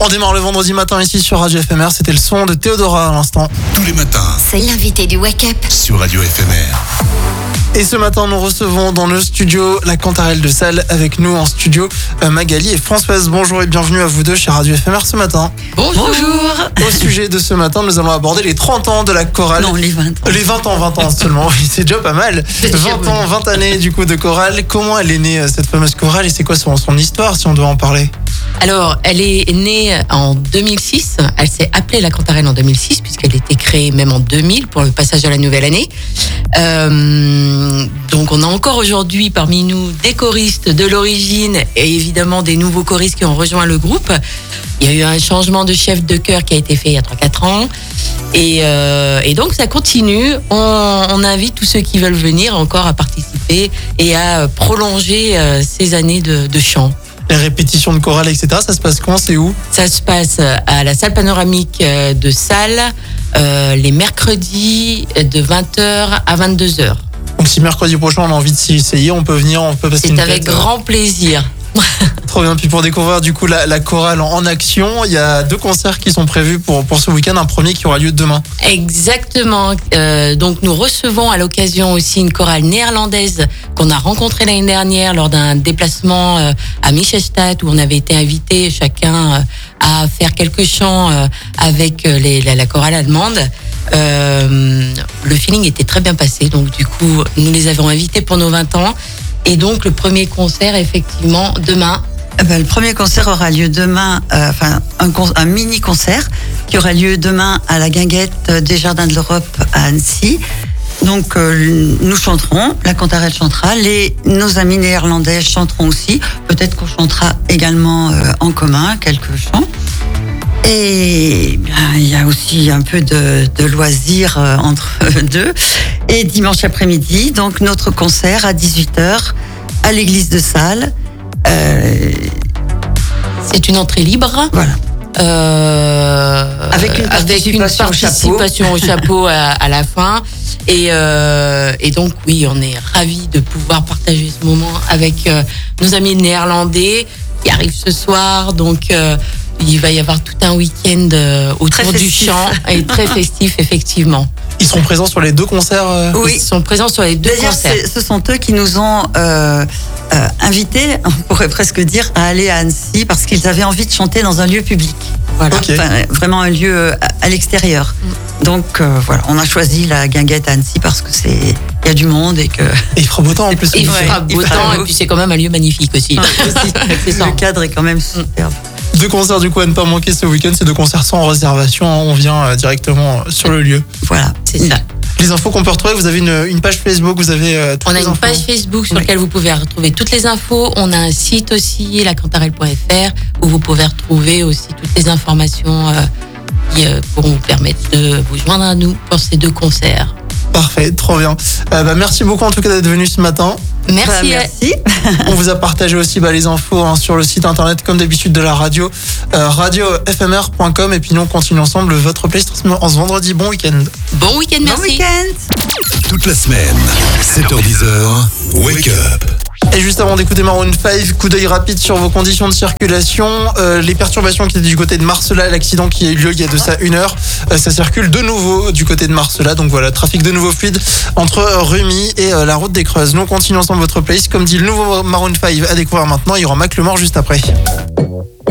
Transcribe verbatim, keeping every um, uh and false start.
On démarre le vendredi matin ici sur Radio F M R. C'était le son de Théodora à l'instant. Tous les matins. C'est l'invité du Wake Up sur Radio F M R. Et ce matin, nous recevons dans le studio la Cantarelle de Salles. Avec nous en studio, Magali et Françoise. Bonjour et bienvenue à vous deux chez Radio F M R ce matin. Bonjour. Au sujet de ce matin, nous allons aborder les trente ans de la chorale. Non, les vingt ans. Les vingt ans, vingt ans seulement. Oui, c'est déjà pas mal. vingt ans, vingt années du coup de chorale. Comment elle est née, cette fameuse chorale, et c'est quoi son, son histoire, si on doit en parler? Alors, elle est née en deux mille six. Elle s'est appelée la Cantarelle en deux mille six, puisqu'elle a été créée même en deux mille pour le passage à la nouvelle année. Euh, donc, on a encore aujourd'hui parmi nous des choristes de l'origine et évidemment des nouveaux choristes qui ont rejoint le groupe. Il y a eu un changement de chef de chœur qui a été fait il y a trois quatre ans. Et, euh, et donc, ça continue. On, on invite tous ceux qui veulent venir encore à participer et à prolonger euh, ces années de, de chant. Les répétitions de chorale, et cetera, ça se passe quand? C'est où? Ça se passe à la salle panoramique de Salles, euh, les mercredis de vingt heures à vingt-deux heures. Donc si mercredi prochain on a envie de s'y essayer, on peut venir, on peut passer une C'est avec tête. grand plaisir. Trop bien. Puis pour découvrir du coup la, la chorale en, en action, il y a deux concerts qui sont prévus pour, pour ce week-end. Un premier qui aura lieu demain. Exactement. Euh, donc nous recevons à l'occasion aussi une chorale néerlandaise qu'on a rencontrée l'année dernière lors d'un déplacement euh, à Michelstadt, où on avait été invités chacun euh, à faire quelques chants euh, avec les, la, la chorale allemande. Euh, le feeling était très bien passé, donc du coup nous les avons invités pour nos vingt ans. Et donc le premier concert effectivement demain. Eh ben, le premier concert aura lieu demain, euh, enfin un, con- un mini concert qui aura lieu demain à la Guinguette des Jardins de l'Europe à Annecy. Donc euh, nous chanterons, la Cantarelle chantera, les, nos amis néerlandais chanteront aussi. Peut-être qu'on chantera également euh, en commun quelques chants. Et bien, il y a aussi un peu de, de loisirs euh, entre deux. Et dimanche après-midi, donc notre concert à dix-huit heures à l'église de Salles. Euh, C'est une entrée libre. voilà. Euh, Avec une participation avec une au chapeau. participation au chapeau à, à la fin. Et, euh, et donc, oui, on est ravis de pouvoir partager ce moment avec euh, nos amis néerlandais qui arrivent ce soir. Donc, euh, il va y avoir tout un week-end euh, autour Très du festif. chant et très festif, effectivement. Ils seront présents sur les deux concerts. euh, Oui. Ils sont présents sur les deux D'ailleurs, concerts. c'est- ce sont eux qui nous ont euh, euh, invités, on pourrait presque dire, à aller à Annecy parce qu'ils avaient envie de chanter dans un lieu public. Voilà, Ok. Enfin, vraiment un lieu euh, à, à l'extérieur. Donc euh, voilà, on a choisi la Guinguette à Annecy parce que c'est il y a du monde et que Et il fera beau temps en plus. Il Ouais. fera beau il fera temps beau. et puis c'est quand même un lieu magnifique aussi. Accessoirement. le cadre est quand même superbe. Deux concerts du coup à ne pas manquer ce week-end. C'est deux concerts sans réservation. On vient euh, directement sur le lieu. Voilà. C'est ça. Les infos qu'on peut retrouver, vous avez une, une page Facebook, vous avez euh, toutes On a les une infos. page Facebook sur Oui. laquelle vous pouvez retrouver toutes les infos. On a un site aussi, la cantarelle point f r, où vous pouvez retrouver aussi toutes les informations euh, qui euh, pourront vous permettre de vous joindre à nous pour ces deux concerts. Parfait, trop bien. Euh, bah, merci beaucoup en tout cas d'être venu ce matin. Merci. Bah, merci. On vous a partagé aussi bah, les infos hein, sur le site internet comme d'habitude de la radio, euh, radio f m r point com. Et puis nous on continue ensemble votre playlist en ce vendredi. Bon week-end. Bon week-end, Bon merci. week-end. Toute la semaine, sept heures dix, Wake Up. Et juste avant d'écouter Maroon cinq, coup d'œil rapide sur vos conditions de circulation. Euh, les perturbations qui étaient du côté de Marcella, l'accident qui a eu lieu il y a de ça une heure, euh, ça circule de nouveau du côté de Marcella. Donc voilà, trafic de nouveau fluide entre euh, Rumi et euh, la route des Creuses. Nous on continue ensemble votre playlist. Comme dit le nouveau Maroon cinq à découvrir maintenant, il y aura Mac Lemore juste après.